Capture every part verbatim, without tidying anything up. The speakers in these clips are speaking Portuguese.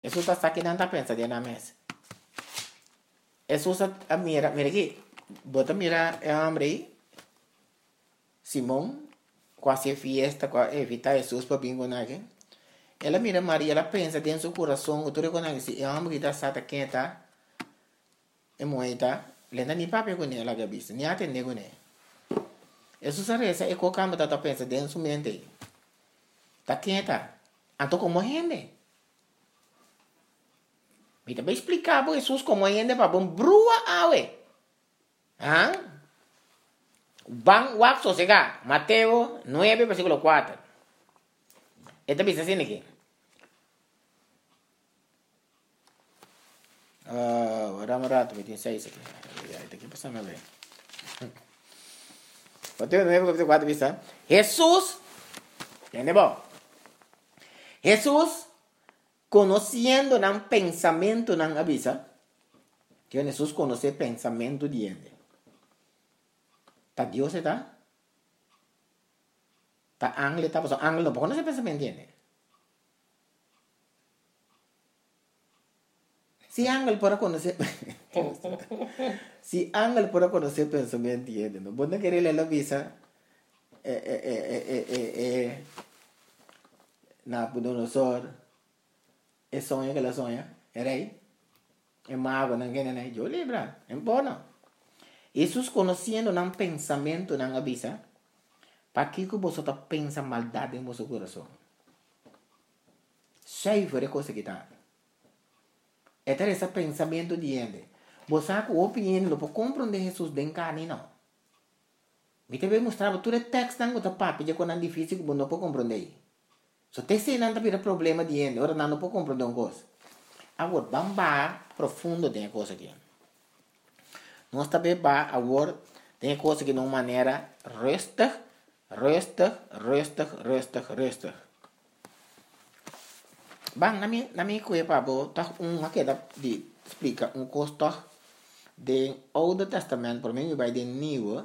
Jesus está aqui não está pensando na mesa. Jesus a mira, mira aqui, bota mira é homem aí, Simão, quase fiesta, quase evita Jesus para vir com aqui. Ela mira Maria, ela pensa dentro do seu coração, tu reconhece se é homem que está sata quem está, é moeda, lenda nem papel com ela que vista, nem atende com ela. Jesus a reza é qualquer coisa que pensa dentro do seu mente, tá quem está, então como rende? Me também explicar para Jesus como rende para bom brua awe, ah? Bang wak sosega, Mateo nueve versículo cuatro. Esta bisa sini aqui. Ah, uh, rama rato vinte e seis aqui. Esta aqui passa a ver. Mateo nueve versículo cuatro bisa. Jesus, entende bom? Jesus conhecendo nan pensamento nan avisa. Que Jesus conhece pensamento de gente. Tá Deus está? Tá ángel está? Porque ángel não pode conhecer pensamento de gente. Se ángel pode conhecer se ángel pode conhecer pensamento de gente, não pode querer ler a visa é é é é é é Nabucodonosor é sonho que ela sonha, é rei, é mago, não quer nem eu lembra, é bom não. Jesus conhecendo um pensamento não avisa, para que você está pensando maldade em seu coração. Cheio de coisa que está. É ter esse pensamento de gente. Você com opinião não pode compreender Jesus bem carne não. Me também mostrava tudo o texto não está papo, já quando é difícil que você não pode compreender. Só tem se não tem problema de gente, ora não pode compreender uma coisa. Agora, vamos para profundo de coisa aqui. Nós também vamos agora tem coisa que de uma maneira resta, resta, resta, resta, resta. Bang, na minha na minha coisa para botar um aqui de explica um custo do Old Testamento para mim vai de New.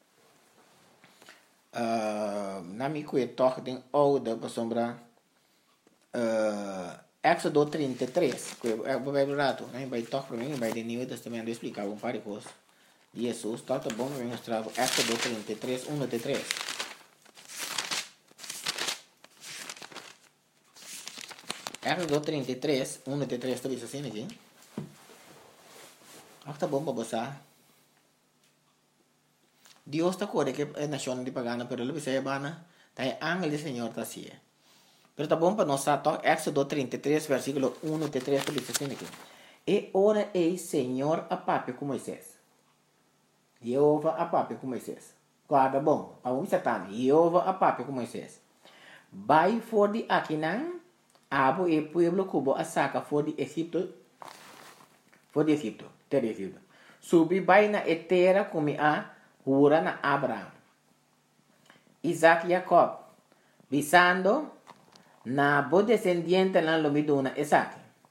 Uh, na minha coisa toque de Old para sombra uh, Éxodo trinta e três, que é o Bíblia rato, né? Vai tocar para mim, vai de Novo Testamento explicar um par de coisas de Jesus, tá bom para mostrar Éxodo trinta e três, um até três. Éxodo trinta e três, um até três, tá vendo assim aqui? Ah, tá bom para você. Deus está corre que é nação de pagana, pero ele vai bana, tá é ángel do Senhor tá assim. Pero tá bom para nós tá Éxodo trinta e três, versículo um até três, tá vendo assim aqui? E ora ei Senhor a papo com Moisés. Jeová a papo com Moisés. Guarda bom, a um satã, Jeová a papo com Moisés. Vai for de Aquinan, abo e pueblo cubo a saca for de Egipto, for de Egipto, terra Egipto. Subi vai na etera como a jura na Abraham, Isaac e Jacob, visando na bo descendiente na lomiduna Isaac.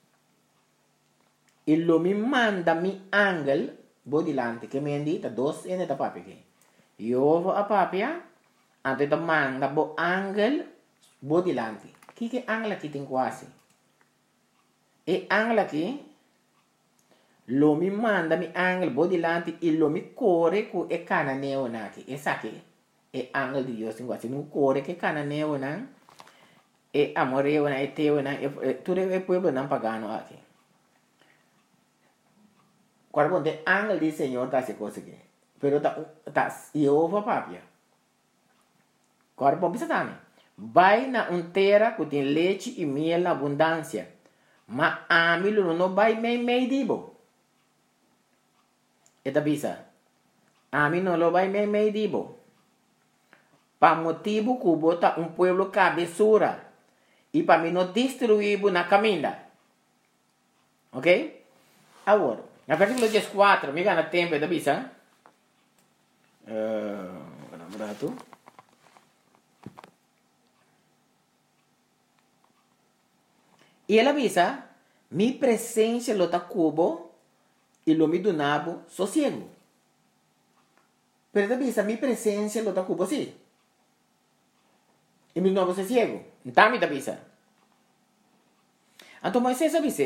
E lo mi manda mi angel bo dilante che mi indita dos ene da papi che. Io a papia ante da manda bo angel bo dilante. Chi che angela chi tin quasi. E angela chi lo mi manda mi angel bo dilante e lo mi corre cu e cananeo naki. E sa che e angel di Dio tin quasi non corre che cananeo na e amoreo na e teo na e tu deve pueblo nan pagano aqui. Quando tem ángel do Senhor tá se conseguindo, pero tá tá Jeová papia. Quando bom bisa também. Vai na um terra que tem leite e mel na abundância, mas a mim não vai mei mei dibo. Eta bisa. A mim não lo vai mei mei dibo. Pa motivo que bota um pueblo cabeçura e para mim não destruir na caminha. Ok? Agora, na versículo quatro, me gana tempo da bisa. Uh, vamos lá tu. E ela avisa, mi presença lo ta cubo e lo mi donabo sossego. Pero ela avisa, mi presença lo ta cubo sim. E mi donabo sossego. Então me avisa. Então Moisés avisa,